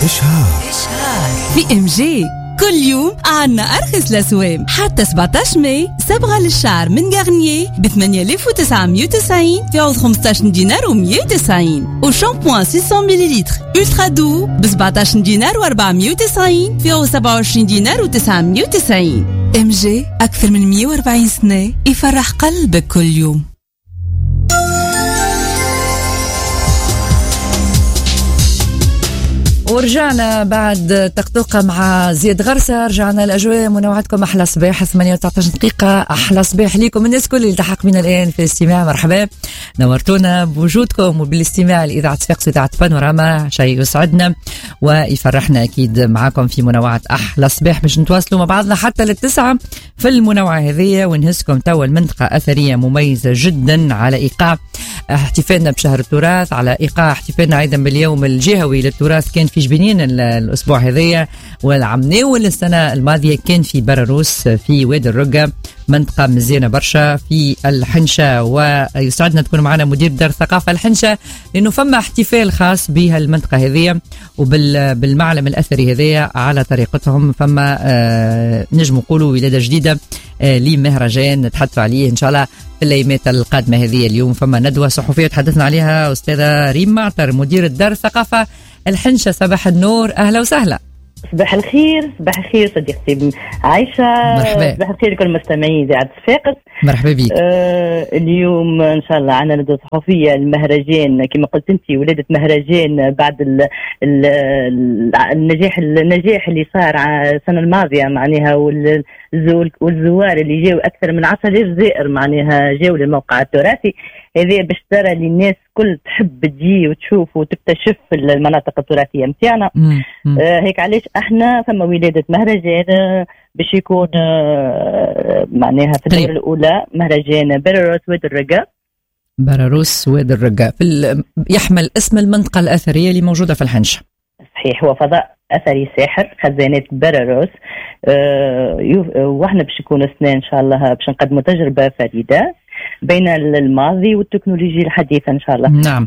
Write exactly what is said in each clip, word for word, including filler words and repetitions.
إشهار في إم جي كل يوم عنا أرخص الأسوام حتى سبعتاشر ماي. صبغة للشعر من غارنييه ب ثمانية آلاف وتسعمية وتسعين في عوض خمسطاش دينار ومية وتسعين، وشامبوان ستمية مليلتر ألترا دو ب سبعتاشر دينار وأربعمية وتسعين في عوض سبعة وعشرين دينار وتسعمية وتسعين. إم جي أكثر من مية وأربعين سنة يفرح قلبك كل يوم. ورجعنا بعد تقطوقة مع زياد غرسة. رجعنا الأجواء منوعتكم أحلى صباح ثمانية وتسعة عشر دقيقة. أحلى صباح ليكم الناس كل اللي التحق بنا الآن في الاستماع. مرحبا، نورتونا بوجودكم وبالاستماع لإذاعة صفاقس وإذاعة بانوراما. شيء يسعدنا ويفرحنا أكيد معكم في منوعة أحلى صباح باش نتواصلوا مع بعضنا حتى للتسعة في المنوعة هذه، ونهزكم توا المنطقة أثرية مميزة جدا على إيقاع احتفالنا بشهر التراث، على إيقاع احتفالنا أيضا باليوم الجهوي للتراث كان في جبنين الأسبوع هذايا، والعمناول السنة الماضية كان في براروس في وادي الرقة، منطقة مزيانة برشا في الحنشة. ويسعدنا تكون معنا مدير دار الثقافة الحنشة لأنه فما احتفال خاص بها المنطقة هذه وبالمعلم الأثري هذه على طريقتهم. فما آه نجم نقولوا ولادة جديدة آه لمهرجان نتحدث عليه إن شاء الله في الأيامات القادمة هذه. اليوم فما ندوة صحفية تحدثنا عليها أستاذة ريم معتر مدير دار الثقافة الحنشة. صباح النور، أهلا وسهلا. صباح الخير. صباح الخير صديقتي عايشة. مرحبا. صباح الخير لكل المستمعين إذاعة صفاقس. مرحبا بك. آه اليوم إن شاء الله عنا ندوة صحفية المهرجان كما قلت أنت، ولادة مهرجان بعد ال ال النجاح النجاح اللي صار السنة الماضية معناها، والزوار اللي جاوا أكثر من عشرة آلاف زائر معناها جاوا للموقع التراثي هذه باش ترى للناس كل تحب تجي وتشوف وتكتشف المناطق التراثية متاعنا. آه هيك علاش احنا ثم ولادة مهرجان آه باش يكون آه معناها في الدورة الأولى مهرجان براروس وادي الرقة. براروس وادي الرقة في يحمل اسم المنطقة الأثرية اللي موجودة في الحنشة. صحيح، هو فضاء أثري ساحر خزانات براروس. آه واحنا باش يكون اثنين إن شاء الله باش نقدموا تجربة فريدة بين الماضي والتكنولوجيا الحديثة إن شاء الله. نعم.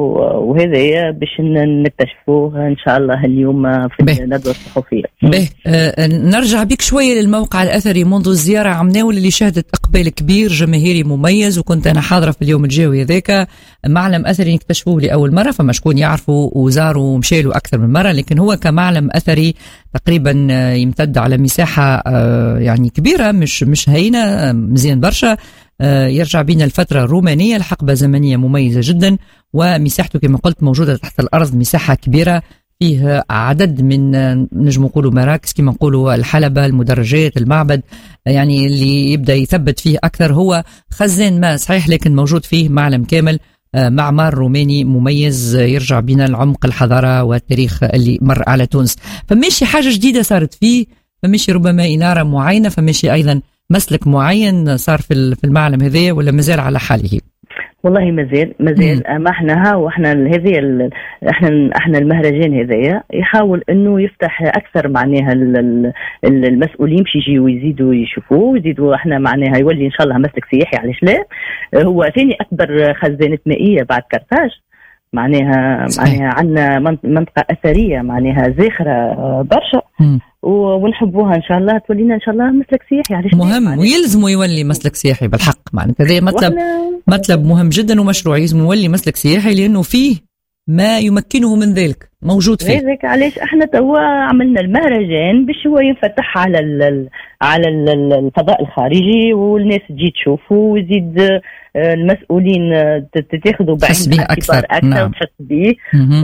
وهذا باش نكتشفوه إن شاء الله اليوم في الندوة الصحفية. به آه نرجع بك شوية للموقع الأثري منذ الزيارة عمناول اللي شهدت إقبال كبير جماهيري مميز، وكنت أنا حاضرة في اليوم الجوي ذاك. معلم أثري نكتشفوه لأول مرة، فما شكون يعرفوا وزاروا ومشيلوا أكثر من مرة، لكن هو كمعلم أثري تقريبا يمتد على مساحة آه يعني كبيرة، مش مش هينة، مزيان برشا. يرجع بنا الفترة الرومانية، الحقبة زمنية مميزة جدا، ومساحته كما قلت موجودة تحت الأرض، مساحة كبيرة فيه عدد من نجم نقولوا مراكز كما نقولوا الحلبة، المدرجات، المعبد، يعني اللي يبدأ يثبت فيه أكثر هو خزان ما صحيح، لكن موجود فيه معلم كامل، معمار روماني مميز يرجع بنا العمق الحضارة والتاريخ اللي مر على تونس. فماشي حاجة جديدة صارت فيه، فماشي ربما إنارة معينة، فماشي أيضا مسلك معين صار في في المعلم هذا، ولا مازال على حاله؟ والله مازال مازال ما احنا ها واحنا هذه احنا احنا المهرجان هذايا يحاول انه يفتح اكثر معناها المسؤولين باش يجيوا ويزيدوا يشوفوه ويزيدوا احنا معناها يولي ان شاء الله مسلك سياحي. علاش لا؟ هو ثاني اكبر خزانة مائية بعد كرتاج معناها. معناها عندنا منطقة أثرية معناها زاخرة برشا، ونحبوها إن شاء الله تولينا إن شاء الله مسلك سياحي. مهم ويلزموا يولي مسلك سياحي بالحق، معناتها هذا مطلب مطلب مهم جدا ومشروع، يلزم يولي مسلك سياحي لأنه فيه ما يمكنه من ذلك موجود فيه. لذلك علاش احنا توا عملنا المهرجان باش هو ينفتح على ال على ال الفضاء الخارجي، والناس تجي تشوفه ويزيد المسؤولين تاخذوا بعين الاعتبار اكثر, أكثر وتحس به.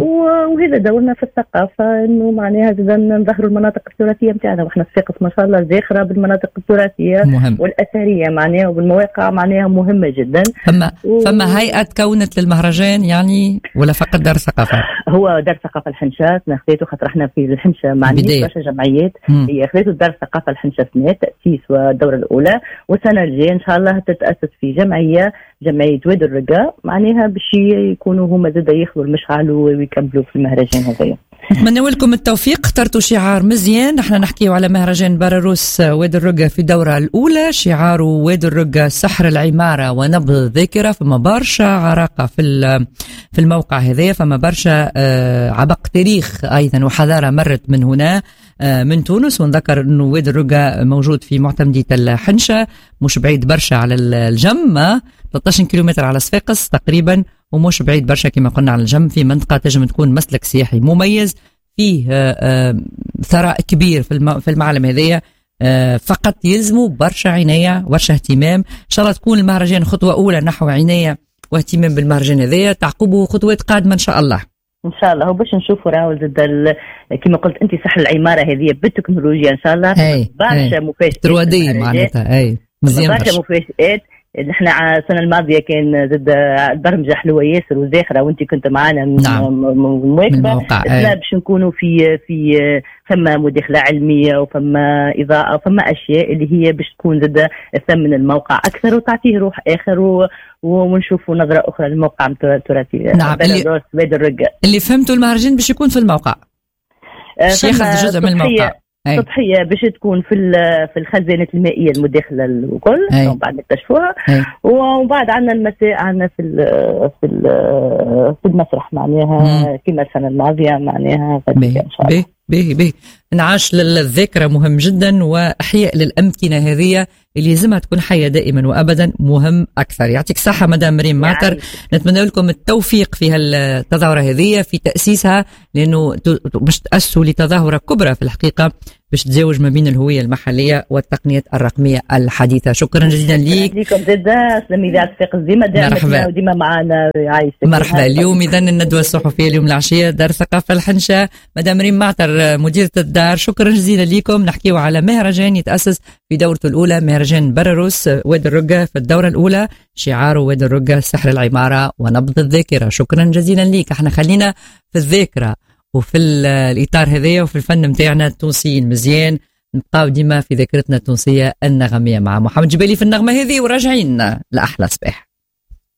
وهذا دورنا في الثقافه انه معناها نظهروا المناطق التراثيه نتاعنا، واحنا الصفاقس ما شاء الله زاخره بالمناطق التراثيه مهم. والاثريه معناها وبالمواقع معناها مهمه جدا. فما و... فما هيئه كونت للمهرجان يعني ولا فقط دار الثقافه؟ هو دار الثقافه الحنشة خذيته خاطر احنا في الحنشة معناها برشا جمعيات، هي خذيته دار الثقافه الحنشة اثنين تاسيس والدوره الاولى، والسنه الجايه ان شاء الله تتاسس في جمعيه جمعيه وادي الرقة معناها باش يكونوا هما زاد ياخذوا المشعل ويكملوا في المهرجان هذايا. نتمنى لكم التوفيق. اخترتوا شعار مزيان. نحن نحكيو على مهرجان براروس وادي الرقة في الدورة الأولى. شعار وادي الرقة سحر العمارة ونبض الذاكرة. فما برشا عراقة في في الموقع هذا، فما برشا عبق تاريخ أيضا وحضارة مرت من هنا من تونس. ونذكر أنه وادي الرقة موجود في معتمدية الحنشة، مش بعيد برشا على الجم، ثلاثة عشر كيلومتر على صفاقس تقريبا، ومش بعيد برشا كما قلنا على الجنب، في منطقة تجم تكون مسلك سياحي مميز فيه ثراء كبير في المعلم هذية. فقط يلزموا برشا عناية برشا اهتمام. إن شاء الله تكون المهرجان خطوة أولى نحو عناية واهتمام بالمهرجان هذية، تعقبوا خطوات قادمة إن شاء الله. ان شاء الله. وباش نشوفوا راهو زاد كما قلت انت سحر العمارة هذه بالتكنولوجيا ان شاء الله. برشا مفاجآت تروادي معناتها. اي مزيان برشا مفاجآت. نحن السنه الماضيه كان زاد البرمجه حلوه ياسر وزاخره، وانت كنت معنا مواكبه. لا باش نكونوا في في فما مداخله علميه وفما اضاءه وفما اشياء اللي هي باش تكون زاد ثمن الموقع اكثر وتعطيه روح اخر و... ونشوفوا نظره اخرى للموقع التراثي. نعم. اللي, اللي فهمتوا المهرجان باش يكون في الموقع، باش ياخذ جزء من الموقع. سطحية باش تكون في في الخزانة المائية المداخلة الكل، ومن بعد نكتشفوها. ومن بعد عندنا المساء عندنا في ال في ال في المسرح معناها كما السنة الماضية معناها. باهي باهي باهي باهي انعاش للذاكرة مهم جدا، وإحياء للأمكنة هذه اللي لازمها تكون حية دائما وأبدا مهم أكثر. يعطيك صحة مدام مريم معتر. نتمنى لكم التوفيق في هالتظاهرة هذه في تأسيسها، لأنه باش تأسسوا لتظاهرة كبرى في الحقيقة باش تزاوج ما بين الهوية المحلية والتقنيات الرقمية الحديثة. شكرا جزيلا ليك. ليكم زاد سلامي ذات فيق ديما دائما وديما معنا عايشة. مرحبا. اليوم إذن الندوة الصحفية اليوم العشية دار ثقافة الحنشة، مدام مريم معتر مديرة الدار. شكرا جزيلا لكم. نحكيو على مهرجان يتأسس في دورته الأولى، مهرجان براروس وادي الرقة في الدورة الأولى، شعاره وادي الرقة سحر العمارة ونبض الذاكرة. شكرا جزيلا ليك. احنا خلينا في الذاكرة وفي الإطار هذايا وفي الفن متاعنا التونسي المزيان، نبقاو ديما في ذاكرتنا التونسية النغمية مع محمد جبالي في النغمة هذه، وراجعين لأحلى صباح.